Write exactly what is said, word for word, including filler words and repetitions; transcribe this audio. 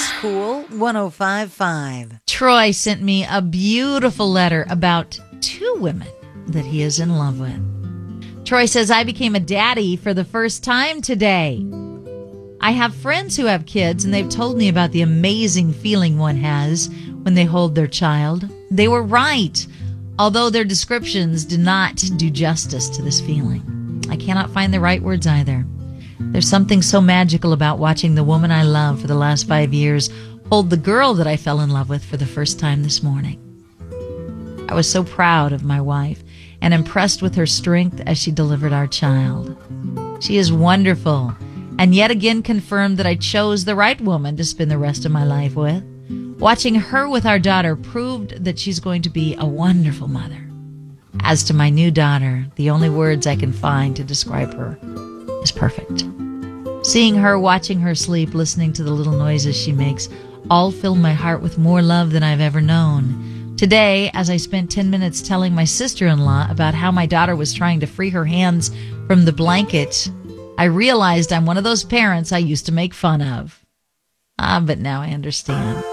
School one oh five point five. Troy sent me a beautiful letter about two women that he is in love with. Troy says, I became a daddy for the first time today. I have friends who have kids, and they've told me about the amazing feeling one has when they hold their child. They were right, although their descriptions do not do justice to this feeling. I cannot find the right words either. There's something so magical about watching the woman I love for the last five years hold the girl that I fell in love with for the first time this morning. I was so proud of my wife and impressed with her strength as she delivered our child. She is wonderful, and yet again confirmed that I chose the right woman to spend the rest of my life with. Watching her with our daughter proved that she's going to be a wonderful mother. As to my new daughter, the only words I can find to describe her is perfect. Seeing her, watching her sleep, listening to the little noises she makes, all fill my heart with more love than I've ever known. Today, as I spent ten minutes telling my sister-in-law about how my daughter was trying to free her hands from the blanket, I realized I'm one of those parents I used to make fun of. Ah, but now I understand.